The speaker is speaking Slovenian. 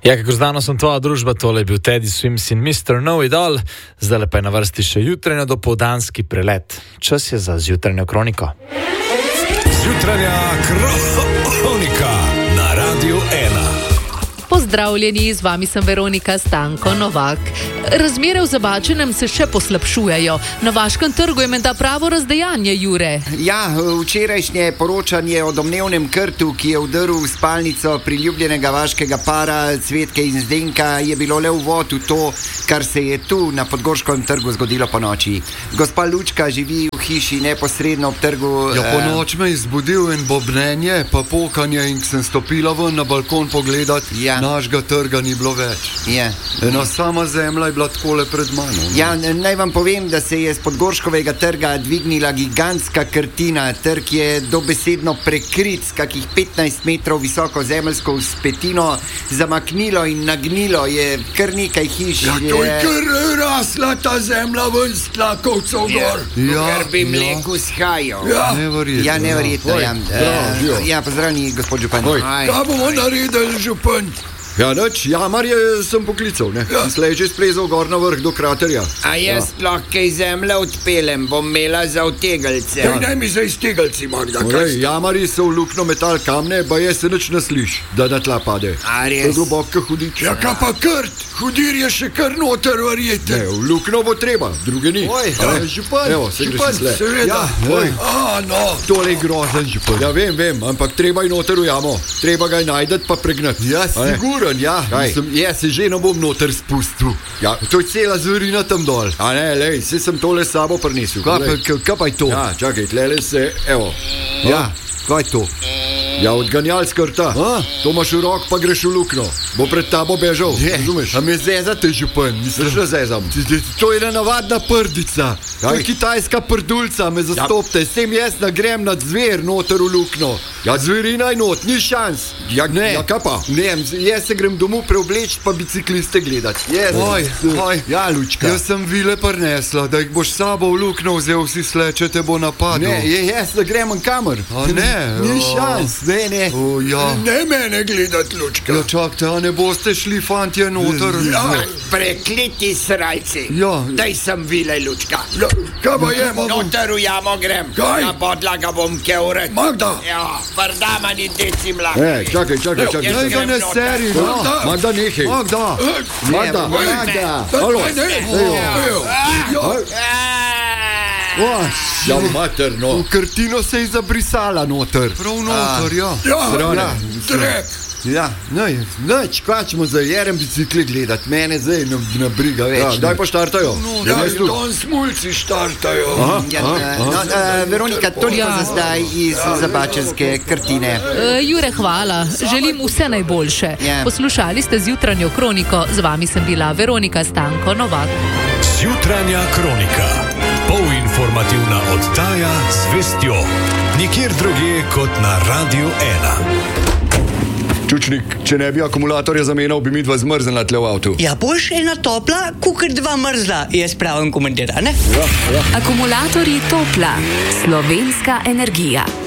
Ja, kako znano sem tvoja družba, tole je bil Teddy Swims in Mr. Know It All, zdaj pa je na vrsti še jutranjo dopoldanski prelet. Čas je za zjutranjo kroniko. Zjutranja kronika na Radiu 1. Pozdravljeni, z vami sem Veronika Stanko Novak. Razmere v Zabačenem se še poslabšujejo. Na Vaškem trgu je menda pravo razdejanje, Jure. Ja, včerajšnje poročanje o domnevnem krtu, ki je vdrl v spalnico priljubljenega vaškega para Cvetke in Zdenka, je bilo le uvod v to, kar se je tu na Podgorškem trgu zgodilo po noči. Gospa Lučka živi v hiši neposredno ob trgu. Ja, po noč me je zbudil in bobnenje, pa pokanje, in sem stopila ven na balkon pogledat. Ja. Našega trga ni bilo več. Ja. Ena sama zemlja je bila takole pred mano. Ja, naj vam povem, da se je z Podgorškovega trga dvignila gigantska krtina. Trg je dobesedno prekrit s kakih 15 metrov visoko zemeljsko vzpetino, zamaknilo in nagnilo je kar nekaj hiš. Ja, to je kar rasla ta zemlja ven s tlakovcev gor. Ker bi mleku shajal. Ja, neverjetno. Ja, neverjetno, ja. Ja, pozdravljeni, gospod župan. Kaj bomo naredili, župan? Ja, nič, jamarje sem poklical, ne? Ja. Slej že splezal gor na vrh do kraterja. A jaz sploh kaj zemlje odpelem, bom imela za vtegelce. Ja. Daj mi za iztegelci, Magda. Jamarji so v lukno metal kamne, ba je se nič ne sliš, da na tla pade. A res? To je globoko hudič. Ja, kaj pa krt? Hudir je še kar noter, verjete. Ne, v lukno bo treba, druge ni. Oj, župan. Evo, se greš slej. Seveda. Ja, no. Tole je grozen, župan. Ja, vem, ampak treba je noter v jamo. Treba ga je najdet pa pregnati. Ja, sigurno. Ja, se že ne bom noter spustil. Ja, to je cela zverina tam dol. A ne, lej, se sem tole s sabo prinesel. Kaj pa je to? Ja, čakaj, tlele se, evo. Ja, kaj je to? Ja, odganjal skrta. To imaš v rok, pa greš v lukno. Bo pred tabo bežal, razumeš? A me zezate, župan, misliš, da zezam? To je navadna prdica. To je kitajska prdulca, me zastopte. Sem jaz nagrem nad zver noter v lukno. Ja, zverina je not, ni šans. Ja, ne. Ja, kaj pa? Ne, jaz se grem domov preobleč, pa bicikliste gledat. Oj, ja, Lučka. Jaz sem vile prinesla, da jih boš sabo v lukno vzel, vsi sleče te bo napadil. Ne, jaz da grem en kamer. A ne, ni šans. Ne. O, ja. Ne mene gledat, Lučka. Ja, čakajte, a ne boste šli, fantje, noter? Ja, prekliti srajci. Ja. Daj sem vile, Lučka. Ja, kaj pa je, mogo? Noter v jamo grem. Kaj? Na podlaga bom keuret. Magda! Ja, prdama ni deci mlaka. Čakaj. Naj ga ne seri, no. Magda, nehaj. Magda. Halo. Ja, materno. V krtino se je zabrisala noter. Prav noter, ja. Ja, trek. Ja, nič, kvačemo za jerem bicikli gledat. Mene zdaj ne briga več. Ja, daj pa štartajo. Ja, don smulci štartajo. Veronika, toliko za zdaj iz Zabačenske krtine. Jure, hvala. Želim vse najboljše. Poslušali ste zjutranjo kroniko. Z vami sem bila Veronika Stanko Novak. Zjutranja kronika. Polinformativna oddaja z vestjo. Nikjer drugje kot na Radiu 1. Čučnik, če ne bi akumulatorja zamenjal, bi midva zmrznila tle v avtu. Ja, boš ena topla, kukor dva mrzla, je spravim komentar, ne? Ja. Akumulatorji Topla, slovenska energija.